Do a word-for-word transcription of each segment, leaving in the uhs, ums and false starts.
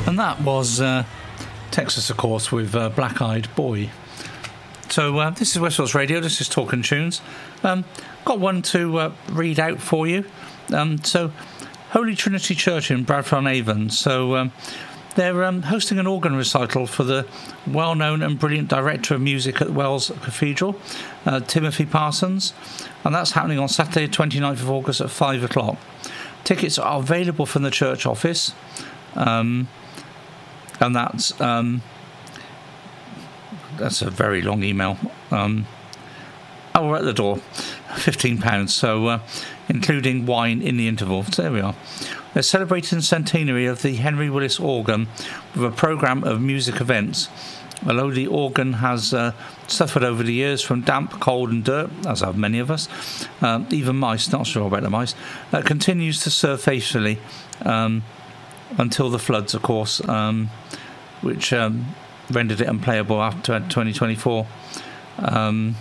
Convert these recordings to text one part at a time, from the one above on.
And that was uh, Texas, of course, with uh, Black Eyed Boy. So uh, this is West Wales Radio, this is Talking Tunes. Um, got one to uh, read out for you. Um, so, Holy Trinity Church in Bradford-on-Avon. So, um, they're um, hosting an organ recital for the well-known and brilliant director of music at Wells Cathedral, uh, Timothy Parsons. And that's happening on Saturday, twenty-ninth of August at five o'clock. Tickets are available from the church office. Um, and that's... Um, That's a very long email. Um, oh, we're at the door. fifteen pounds. So, uh, including wine in the interval. So there we are. They're celebrating the centenary of the Henry Willis organ with a programme of music events. Although the organ has uh, suffered over the years from damp, cold and dirt, as have many of us, um, even mice, not sure about the mice, uh, continues to serve faithfully um, until the floods, of course, um, which... Um, rendered it unplayable after twenty twenty-four. Um,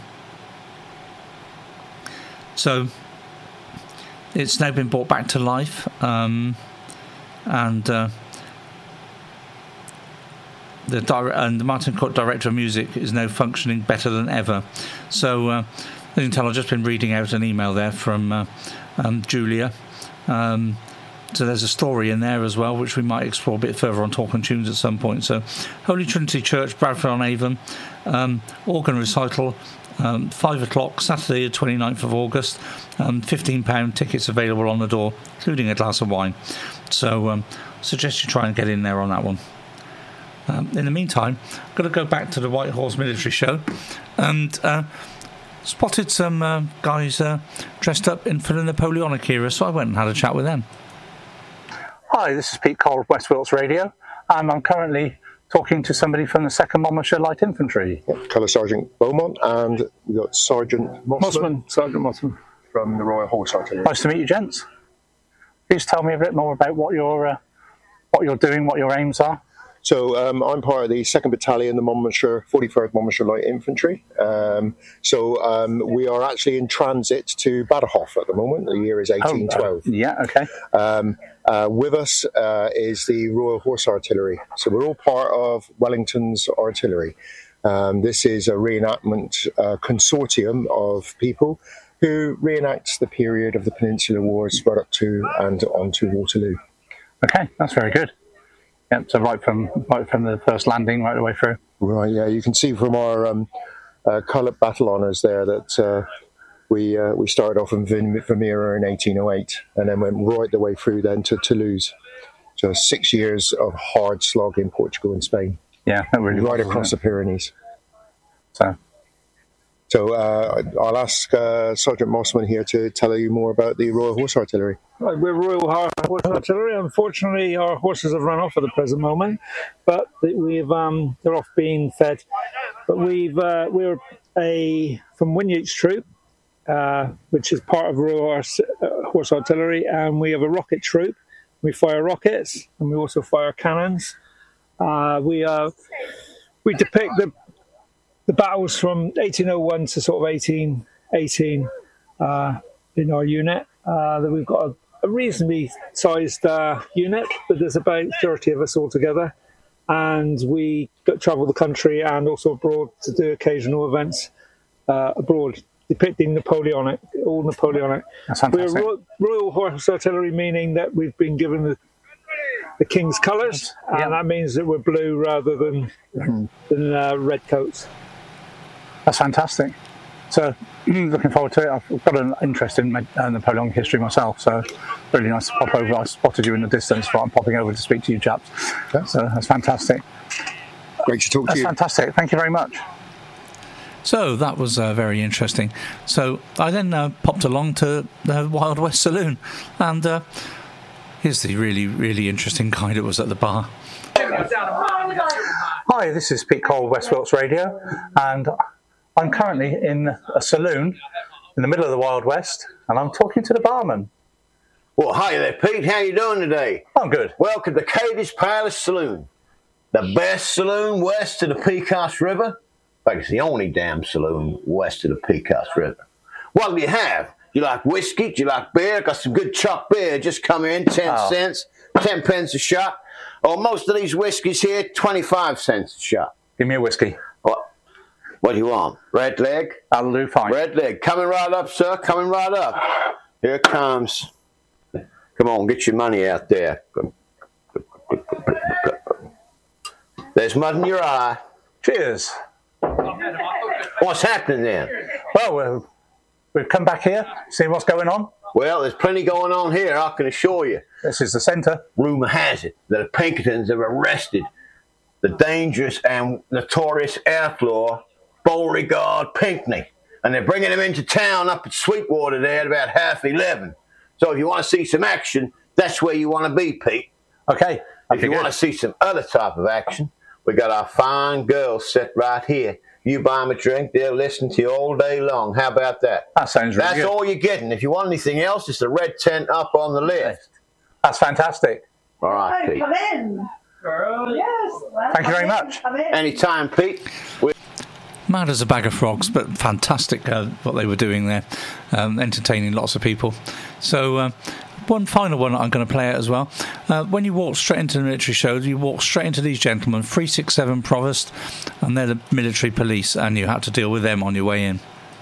so it's now been brought back to life, um, and uh, the dire- and the Martin Court director of music is now functioning better than ever. So uh, as you can tell, I've just been reading out an email there from uh, um, Julia. Um, So there's a story in there as well, which we might explore a bit further on Talking Tunes at some point. So Holy Trinity Church, Bradford-on-Avon, um, organ recital, um, five o'clock, Saturday the twenty-ninth of August, um, fifteen pounds, tickets available on the door, including a glass of wine. So um, I suggest you try and get in there on that one. Um, in the meantime, I'm going to go back to the White Horse Military Show and uh, spotted some uh, guys uh, dressed up in for the Napoleonic era, so I went and had a chat with them. Hi, this is Pete Cole of West Wilts Radio, and I'm currently talking to somebody from the second Monmouthshire Light Infantry. Yep, Colour Sergeant Beaumont, and we've got Sergeant Mossman, Mossman, Sergeant Mossman from the Royal Horse Artillery. Nice to meet you, gents. Please tell me a bit more about what you're, uh, what you're doing, what your aims are. So um, I'm part of the second Battalion, the Monmouthshire, forty-first Monmouthshire Light Infantry. Um, so um, we are actually in transit to Badajoz at the moment. The year is eighteen twelve. Oh, uh, yeah, okay. Um, uh, with us uh, is the Royal Horse Artillery. So we're all part of Wellington's artillery. Um, this is a reenactment uh, consortium of people who reenacts the period of the Peninsular Wars right up to and on to Waterloo. Okay, that's very good. Yep, so right from right from the first landing right the way through. Right, yeah, you can see from our um, uh, coloured battle honours there that uh, we uh, we started off in Vermeer in eighteen oh eight and then went right the way through then to Toulouse. So six years of hard slog in Portugal and Spain. Yeah, that really right was, across the Pyrenees. So, so uh, I'll ask uh, Sergeant Mossman here to tell you more about the Royal Horse Artillery. Right, we're Royal Horse Artillery. Unfortunately, our horses have run off at the present moment, but we've um, they're off being fed. But we've uh, we're a from Winyates Troop, uh, which is part of Royal Horse, uh, Horse Artillery, and we have a rocket troop. We fire rockets and we also fire cannons. Uh, we uh, we depict the the battles from eighteen oh one to sort of eighteen eighteen uh, in our unit. Uh, that we've got a a reasonably sized uh, unit, but there's about thirty of us all together, and we travel the country and also abroad to do occasional events uh, abroad depicting Napoleonic, all Napoleonic. That's fantastic. We're Royal, Royal Horse Artillery, meaning that we've been given the, the King's colours, and yeah. that means that we're blue rather than, mm. than uh, red coats. That's fantastic. So, looking forward to it. I've got an interest in uh, Napoleonic history myself, so really nice to pop over. I spotted you in the distance, but I'm popping over to speak to you chaps. Yeah. So that's fantastic. Great to talk that's to you. That's fantastic. Thank you very much. So that was uh, very interesting. So I then uh, popped along to the Wild West Saloon, and uh, here's the really, really interesting guy that was at the bar. Hi, this is Pete Cole, West Wilts Radio, and I'm currently in a saloon in the middle of the Wild West, and I'm talking to the barman. Well, hi there, Pete. How you doing today? I'm good. Welcome to Katie's Palace Saloon, the best saloon west of the Pecos River. In fact, it's the only damn saloon west of the Pecos River. What do you have? Do you like whiskey? Do you like beer? Got some good chopped beer. Just come in, ten oh. cents, ten pence a shot. Oh, most of these whiskies here, twenty-five cents a shot. Give me a whiskey. What? What do you want? Red leg? That'll do fine. Red leg. Coming right up, sir. Coming right up. Here it comes. Come on, get your money out there. There's mud in your eye. Cheers. What's happening then? Well, uh, we've come back here, see what's going on. Well, there's plenty going on here, I can assure you. This is the centre. Rumour has it that the Pinkertons have arrested the dangerous and notorious outlaw Beauregard Pinkney. And they're bringing him into town up at Sweetwater there at about half eleven. So if you want to see some action, that's where you want to be, Pete. Okay. If you want to see some other type of action, we got our fine girls set right here. You buy them a drink, they'll listen to you all day long. How about that? That sounds really That's good. all you're getting. If you want anything else, it's the red tent up on the left. That's fantastic. All right, Oh, Pete. come in. Yes. well, Thank you very come in, much. come in. Anytime, Pete. We- Mad as a bag of frogs, but fantastic uh, what they were doing there, um, entertaining lots of people. So uh, one final one I'm going to play out as well. Uh, when you walk straight into the military show, you walk straight into these gentlemen, three six seven Provost, and they're the military police, and you had to deal with them on your way in.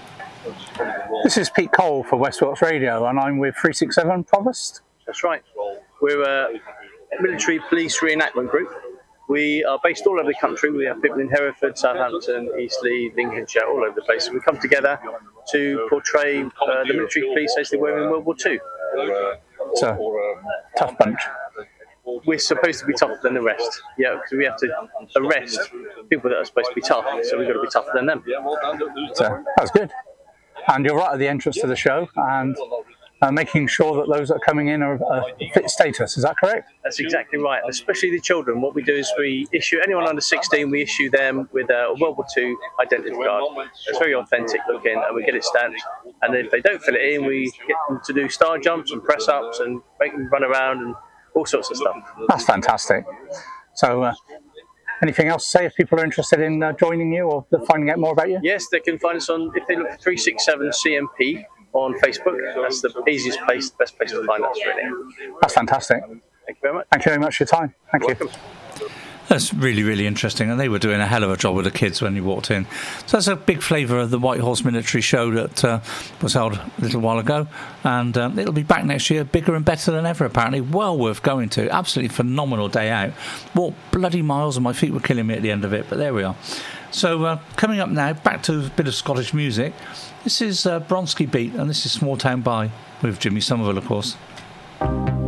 This is Pete Cole for West Wilts Radio, and I'm with three six seven Provost. That's right. We're a military police reenactment group. We are based all over the country. We have people in Hereford, Southampton, Eastleigh, Lincolnshire, all over the place. We come together to portray uh, the military police as they were in World War Two. It's a tough bunch. We're supposed to be tougher than the rest. Yeah, because we have to arrest people that are supposed to be tough, so we've got to be tougher than them. So that's good. And you're right at the entrance to the show, and uh, making sure that those that are coming in are uh, fit status. Is that correct? That's exactly right, especially the children. What we do is we issue anyone under sixteen, we issue them with a World War Two identity card. It's very authentic looking, and we get it stamped. And if they don't fill it in, we get them to do star jumps and press ups and make them run around and all sorts of stuff. That's fantastic. So, uh, anything else to say if people are interested in uh, joining you or finding out more about you? Yes, they can find us on, if they look for three six seven C M P on Facebook. That's the easiest place, the best place to find us, really. That's fantastic. Thank you very much. Thank you very much for your time. Thank Welcome. you. That's really, really interesting, and they were doing a hell of a job with the kids when you walked in. So that's a big flavour of the White Horse Military Show that uh, was held a little while ago, and um, it'll be back next year, bigger and better than ever, apparently. Well worth going to. Absolutely phenomenal day out. Walked bloody miles, and my feet were killing me at the end of it, but there we are. So uh, coming up now, back to a bit of Scottish music. This is uh, Bronski Beat, and this is Small Town By, with Jimmy Somerville, of course.